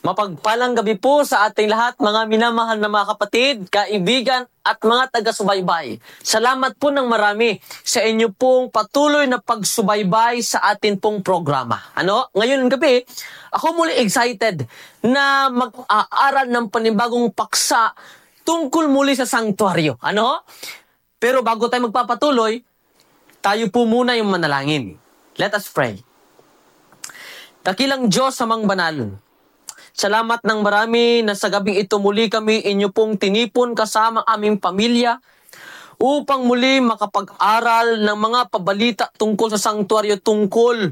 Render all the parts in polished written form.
Mapagpalang gabi po sa ating lahat, mga minamahal na mga kapatid, kaibigan at mga taga-subaybay. Salamat po ng marami sa inyo pong patuloy na pagsubaybay sa atin pong programa. Ngayon gabi, ako muli excited na mag-aaral ng panibagong paksa tungkol muli sa sanktuaryo. Pero bago tayo magpapatuloy, tayo po muna yung manalangin. Let us pray. Dakilang Diyos amang banal, salamat ng marami na sa gabing ito muli kami inyo pong tinipon kasama aming pamilya upang muli makapag-aral ng mga pabalita tungkol sa sanktuaryo, tungkol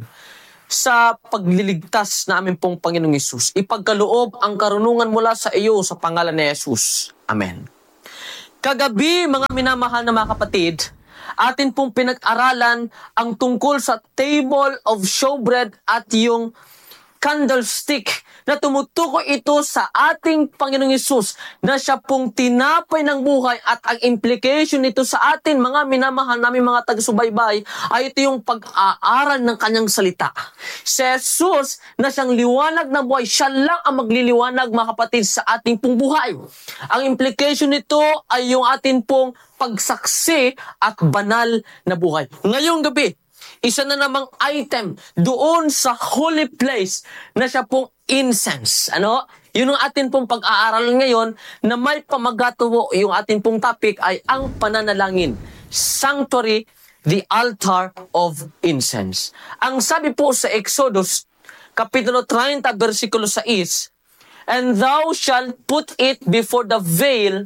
sa pagliligtas na aming pong Panginoong Yesus. Ipagkaloob ang karunungan mula sa iyo sa pangalan ni Yesus. Amen. Kagabi, mga minamahal na mga kapatid, atin pong pinag-aralan ang tungkol sa table of showbread at yung candlestick na tumutukoy ito sa ating Panginoong Yesus na siya pong tinapay ng buhay, at ang implication nito sa atin, mga minamahal namin mga taga-subaybay, ay ito yung pag-aaral ng kanyang salita. Si Jesus na siyang liwanag ng buhay, siya lang ang magliliwanag, mga kapatid, sa ating pong buhay. Ang implication nito ay yung ating pong pagsaksi at banal na buhay. Ngayong gabi, isa na namang item doon sa holy place na siya pong incense. Yun ang atin pong pag-aaral ngayon na may pamagatuwo. Yung atin pong topic ay ang pananalangin. Sanctuary, the altar of incense. Ang sabi po sa Exodus, Kapitulo 30, versikulo 6, "And thou shalt put it before the veil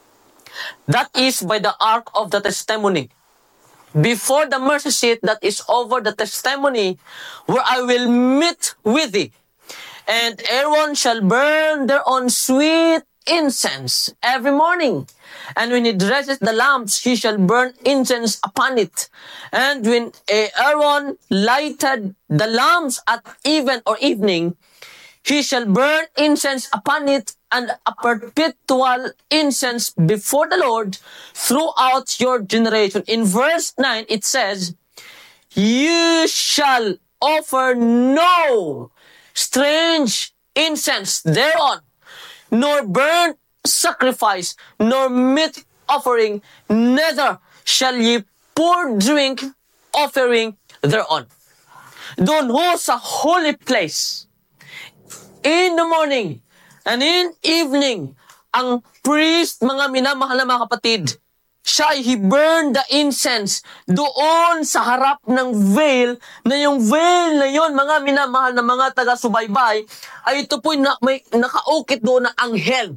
that is by the ark of the testimony, before the mercy seat that is over the testimony, where I will meet with thee. And Aaron shall burn thereon sweet incense every morning. And when he dresses the lamps, he shall burn incense upon it. And when Aaron lighted the lamps at even or evening, he shall burn incense upon it, and a perpetual incense before the Lord throughout your generation." In verse 9, it says, "You shall offer no strange incense thereon, nor burnt sacrifice, nor meat offering, neither shall ye pour drink offering thereon." Doon ho sa holy place, in the morning and in evening, ang priest, mga minamahal na mga kapatid, siya he burned the incense doon sa harap ng veil, na yung veil na yon, mga minamahal na mga taga-subaybay, ay ito po may nakaukit doon na anghel.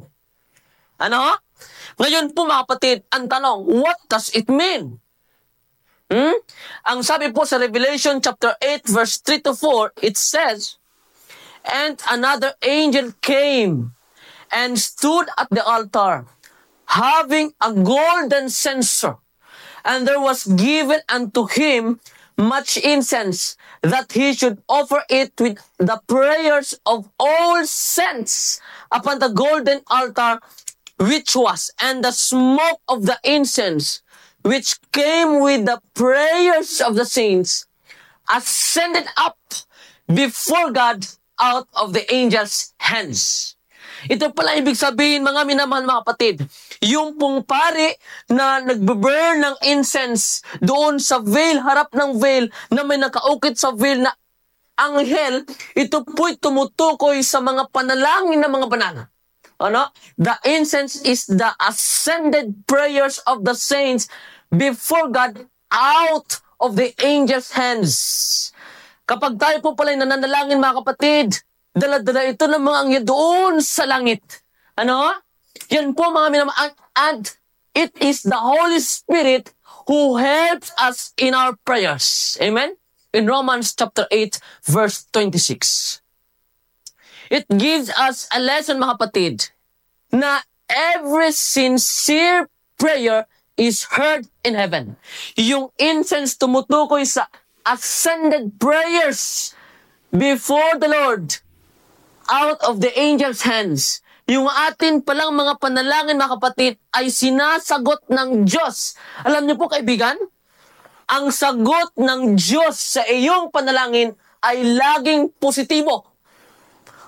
Ngayon po mga kapatid, ang tanong, what does it mean? Ang sabi po sa Revelation chapter 8 verse 3 to 4, it says, "And another angel came and stood at the altar, having a golden censer, and there was given unto him much incense, that he should offer it with the prayers of all saints upon the golden altar which was, and the smoke of the incense which came with the prayers of the saints ascended up before God out of the angel's hands." Ito pala ibig sabihin, mga minamahal mga kapatid, yung pong pari na nagbe-burn ng incense doon sa veil, harap ng veil, na may nakaukit sa veil na anghel, ito po'y tumutukoy sa mga panalangin ng mga banal. The incense is the ascended prayers of the saints before God out of the angel's hands. Kapag tayo po pala nananalangin, mga kapatid, dala-dala ito ng mga anghel doon sa langit. Yan po mga minamahal. And it is the Holy Spirit who helps us in our prayers. Amen? In Romans chapter 8, verse 26. It gives us a lesson, mga kapatid, na every sincere prayer is heard in heaven. Yung incense tumutukoy sa ascended prayers before the Lord out of the angel's hands. Yung atin palang mga panalangin, mga kapatid, ay sinasagot ng Diyos. Alam niyo po, kaibigan, ang sagot ng Diyos sa iyong panalangin ay laging positibo.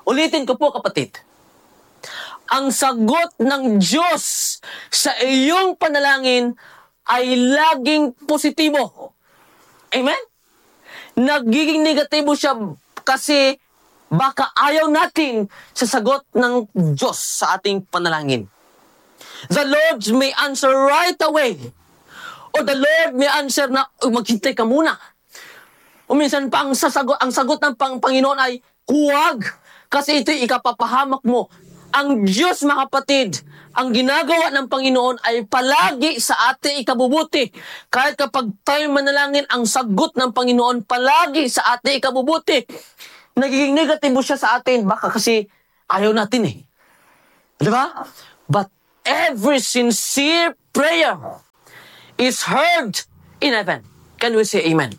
Ulitin ko po kapatid. Ang sagot ng Diyos sa iyong panalangin ay laging positibo. Amen? Nagiging negatibo siya kasi baka ayaw natin sa sagot ng Diyos sa ating panalangin. The Lord may answer right away. O the Lord may answer na, maghintay ka muna. O minsan pa ang sagot ng Panginoon ay, huwag, kasi ito'y ikapapahamak mo. Ang Diyos, mga kapatid, ang ginagawa ng Panginoon ay palagi sa ating ikabubuti. Kahit kapag tayo manalangin, ang sagot ng Panginoon palagi sa ating ikabubuti. Nagiging negatibo siya sa atin, baka kasi ayaw natin eh. Di ba? But every sincere prayer is heard in heaven. Can we say amen?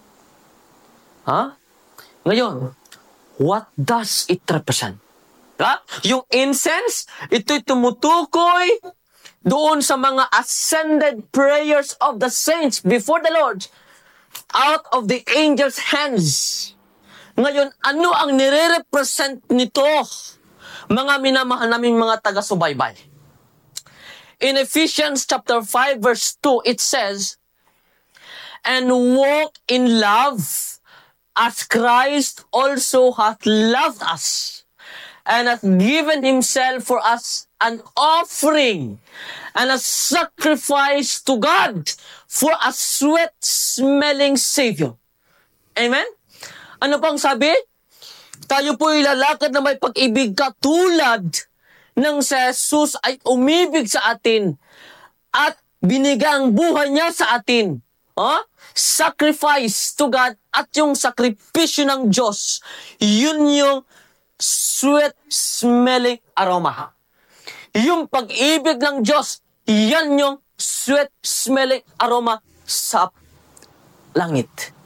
Ngayon, what does it represent? Yung incense, ito'y tumutukoy doon sa mga ascended prayers of the saints before the Lord out of the angels' hands. Ngayon, ano ang nire-represent nito? Mga minamahal naming mga taga-subaybay. In Ephesians chapter 5 verse 2, it says, "And walk in love as Christ also hath loved us, and hath given himself for us an offering and a sacrifice to God for a sweet-smelling Savior." Amen? Ano pang sabi? Tayo po ilalakad na may pag-ibig katulad ng si Jesus ay umibig sa atin at binigay ang buhay niya sa atin. Sacrifice to God at yung sakripisyo ng Diyos, yun yung sweet-smelling aroma. Yung pag-ibig ng Diyos, yan yung sweet-smelling aroma sa langit.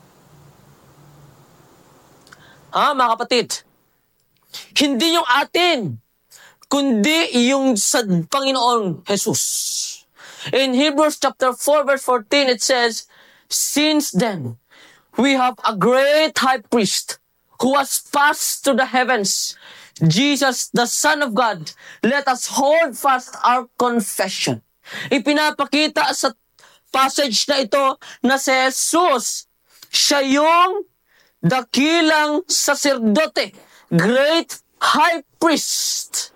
Mga kapatid, hindi yung atin, kundi yung sa Panginoon Jesus. In Hebrews chapter 4 verse 14, it says, "Since then, we have a great high priest who has passed to the heavens, Jesus, the Son of God. Let us hold fast our confession." Ipinapakita sa passage na ito na si Jesus, siya yung dakilang saserdote, great high priest.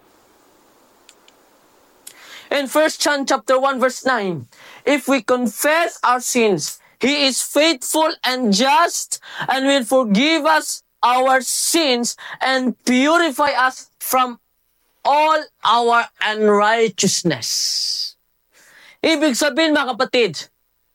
In 1 John chapter 1 verse 9, "If we confess our sins, He is faithful and just and will forgive us our sins and purify us from all our unrighteousness." Ibig sabihin, mga kapatid,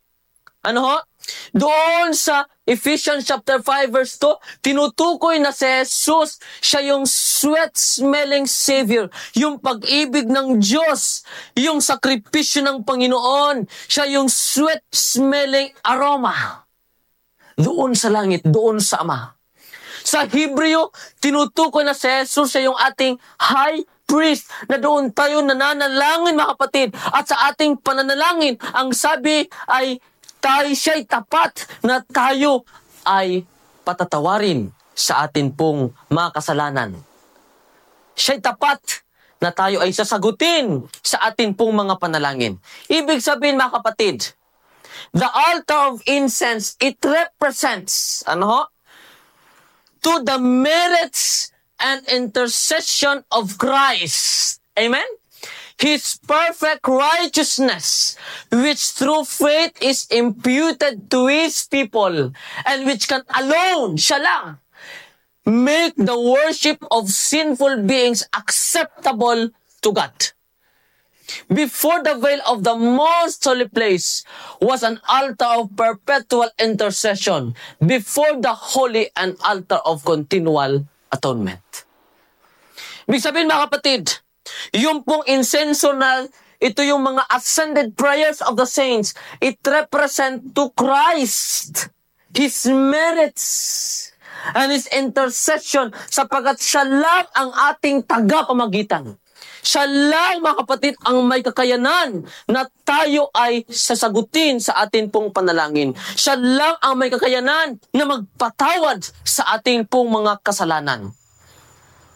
doon sa Ephesians chapter 5 verse 2, tinutukoy na si Jesus, siya yung sweet-smelling Savior, yung pag-ibig ng Diyos, yung sakripisyo ng Panginoon, siya yung sweet-smelling aroma. Doon sa langit, doon sa Ama. Sa Hebreo, tinutukoy na si Jesus, siya yung ating high priest, na doon tayo nananalangin, mga kapatid. At sa ating pananalangin, ang sabi ay, siya'y tapat na tayo ay patatawarin sa atin pong mga kasalanan. Siya'y tapat na tayo ay sasagutin sa atin pong mga panalangin. Ibig sabihin, mga kapatid, the altar of incense, it represents, to the merits and intercession of Christ. Amen? His perfect righteousness, which through faith is imputed to His people, and which can alone, siya lang, make the worship of sinful beings acceptable to God. Before the veil of the most holy place was an altar of perpetual intercession, before the holy an altar of continual atonement. Ibig sabihin, mga kapatid, yung pong insenso na ito yung mga ascended prayers of the saints, it represent to Christ, His merits, and His intercession, sapagkat siya lang ang ating tagapamagitan. Siya lang, mga kapatid, ang may kakayanan na tayo ay sasagutin sa atin pong panalangin. Siya lang ang may kakayanan na magpatawad sa ating pong mga kasalanan.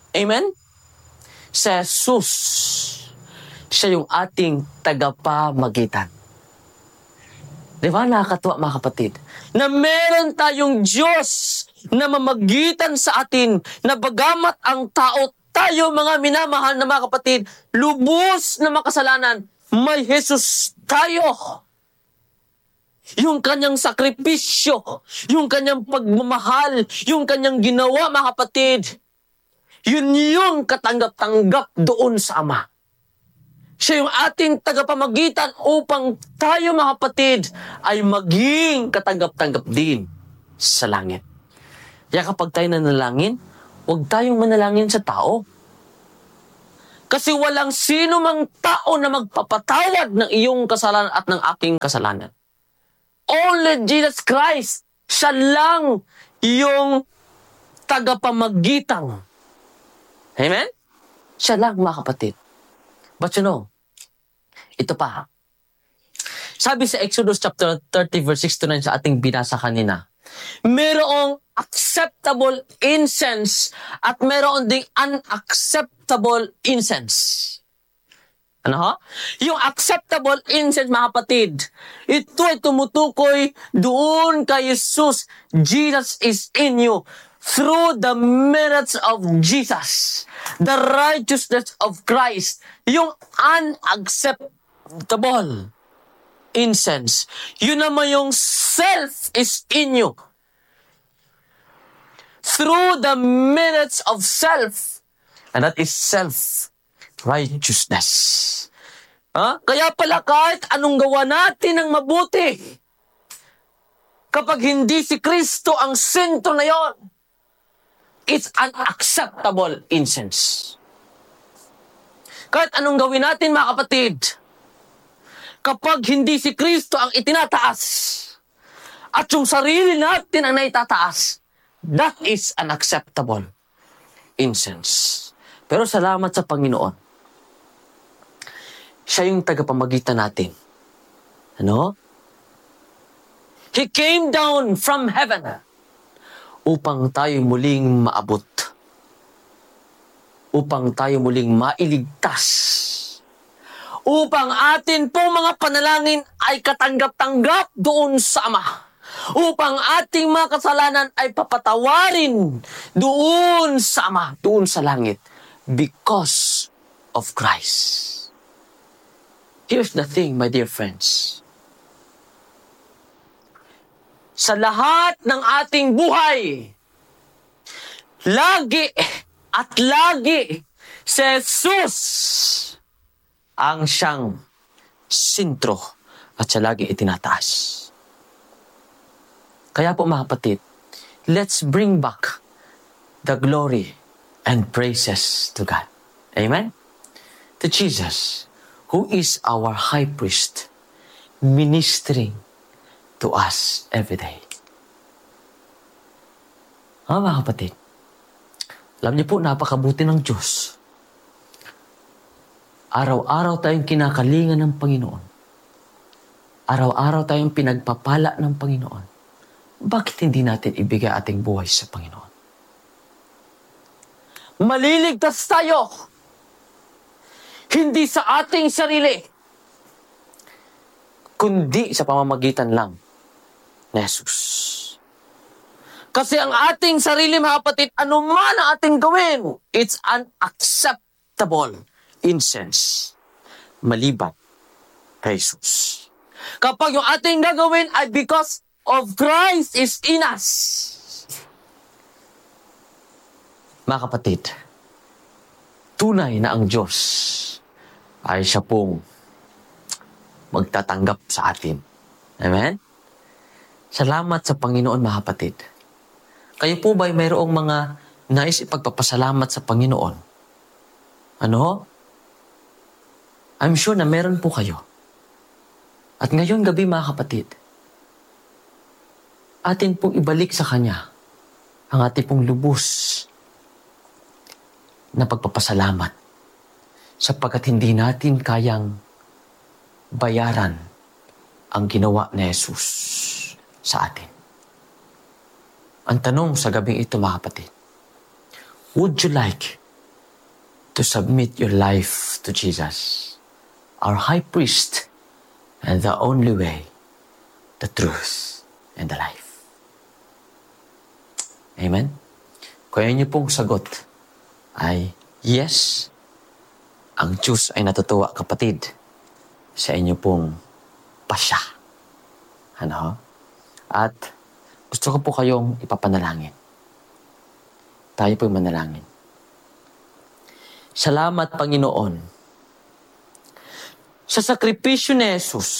Amen? Si Jesus, siya yung ating tagapamagitan. Di ba nakakatuwa mga kapatid? Na meron tayong Diyos na mamagitan sa atin na bagamat ang tao, tayo mga minamahal na mga kapatid, lubos na makasalanan, may Jesus tayo. Yung kanyang sakripisyo, yung kanyang pagmamahal, yung kanyang ginawa mga kapatid, yun yung katanggap-tanggap doon sa Ama. Siya yung ating tagapamagitan upang tayo mga kapatid ay maging katanggap-tanggap din sa langit. Kaya kapag tayo nanalangin, huwag tayong manalangin sa tao. Kasi walang sino mang tao na magpapatawad ng iyong kasalanan at ng aking kasalanan. Only Jesus Christ, siya lang yung tagapamagitan. Amen? Siya lang mga kapatid. But you know, ito pa. Sabi sa Exodus chapter 30 verse 6 to 9 sa ating binasa kanina, mayroong acceptable incense at mayroon ding unacceptable incense. Ano ha? Yung acceptable incense, mga kapatid, ito ay tumutukoy doon kay Jesus. Jesus is in you. Through the merits of Jesus, the righteousness of Christ, yung unacceptable incense, yun naman yung self is in you. Through the merits of self, and that is self-righteousness. Kaya pala kahit anong gawa natin ng mabuti, kapag hindi si Kristo ang sentro na yon, it's unacceptable incense. Kahit anong gawin natin mga kapatid, kapag hindi si Kristo ang itinataas, at yung sarili natin ang naitataas, that is unacceptable incense. Pero salamat sa Panginoon. Siya yung tagapamagitan natin. Ano? He came down from heaven upang tayo muling maabot. Upang tayo muling mailigtas. Upang atin pong mga panalangin ay katanggap-tanggap doon sa Ama. Upang ating mga kasalanan ay papatawarin doon sa Ama, doon sa langit. Because of Christ. Here's the thing, my dear friends. Sa lahat ng ating buhay, lagi at lagi si Jesus ang siyang sentro at siya lagi itinataas. Kaya po mga kapatid, let's bring back the glory and praises to God. Amen? To Jesus, who is our high priest, ministering to us every day. Mga kapatid, alam niyo po, napakabuti ng Diyos. Araw-araw tayong kinakalingan ng Panginoon. Araw-araw tayong pinagpapala ng Panginoon. Bakit hindi natin ibigay ating buhay sa Panginoon? Maliligtas tayo. Hindi sa ating sarili, kundi sa pamamagitan lang ni Jesus. Kasi ang ating sarili, mga kapatid, ano man ang ating gawin, it's unacceptable incense maliban kay Jesus. Kapag yung ating gagawin ay because of Christ is in us. Mga kapatid, tunay na ang Diyos ay siya pong magtatanggap sa atin. Amen? Salamat sa Panginoon, mga kapatid. Kayo po ba'y mayroong mga nais ipagpapasalamat sa Panginoon? Ano? I'm sure na meron po kayo. At ngayon gabi, mga kapatid, atin pong ibalik sa Kanya ang ating pong lubos na pagpapasalamat sapagkat hindi natin kayang bayaran ang ginawa ni Jesus sa atin. Ang tanong sa gabing ito, mga kapatid, would you like to submit your life to Jesus, our high priest, and the only way, the truth, and the life. Amen? Kung yun yung pong sagot ay yes, ang Diyos ay natutuwa, kapatid, sa inyo pong pasya. Ano? At gusto ko po kayong ipapanalangin. Tayo po'y manalangin. Salamat, Panginoon, sa sakripisyo ni Jesus,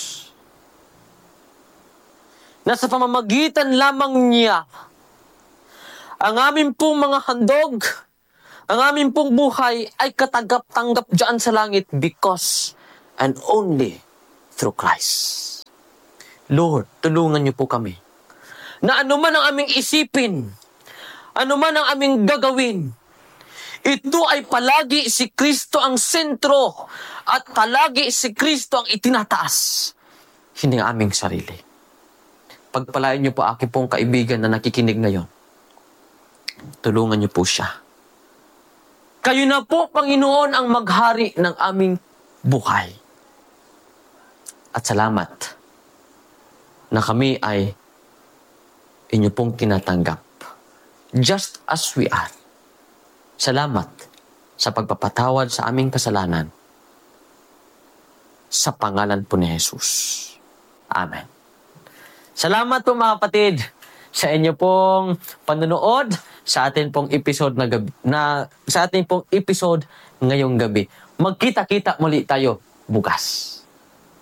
na sa pamamagitan lamang niya, ang aming pong mga handog, ang aming pong buhay ay katanggap-tanggap dyan sa langit because and only through Christ. Lord, tulungan niyo po kami na anuman ang aming isipin, anuman ang aming gagawin, ito ay palagi si Kristo ang sentro at palagi si Kristo ang itinataas, hindi ang aming sarili. Pagpalain niyo po aking pong kaibigan na nakikinig ngayon. Tulungan niyo po siya. Kayo na po, Panginoon, ang maghari ng aming buhay. At salamat na kami ay inyo pong tinatanggap. Just as we are. Salamat sa pagpapatawad sa aming kasalanan. Sa pangalan po ni Jesus. Amen. Salamat po mga kapatid sa inyo pong panonood sa atin pong episode sa atin pong episode ngayong gabi. Magkita-kita muli tayo bukas.